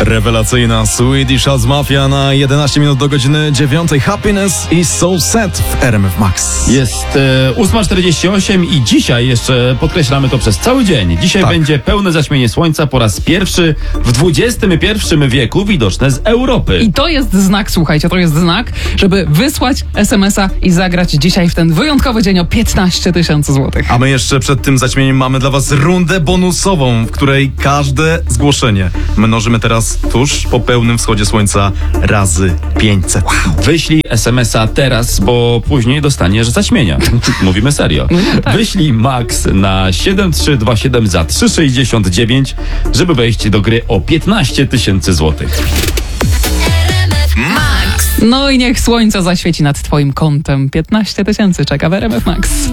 Rewelacyjna Swedish House Mafia na 11 minut do godziny 9. Happiness i So Sad w RMF Max. Jest 8:48 i dzisiaj jeszcze podkreślamy to przez cały dzień. Dzisiaj będzie pełne zaćmienie słońca po raz pierwszy w XXI wieku widoczne z Europy. I to jest znak, słuchajcie, to jest znak, żeby wysłać SMS-a i zagrać dzisiaj w ten wyjątkowy dzień o 15 000 złotych. A my jeszcze przed tym zaćmieniem mamy dla was rundę bonusową, w której każde zgłoszenie mnożymy teraz tuż po pełnym wschodzie słońca razy 500. Wow. Wyślij SMS-a teraz, bo później dostaniesz zaćmienia. Mówimy serio. Tak. Wyślij Max na 7327 za 369, żeby wejść do gry o 15 000 złotych. No i niech słońce zaświeci nad twoim kontem. 15 000 czeka w RMF Max.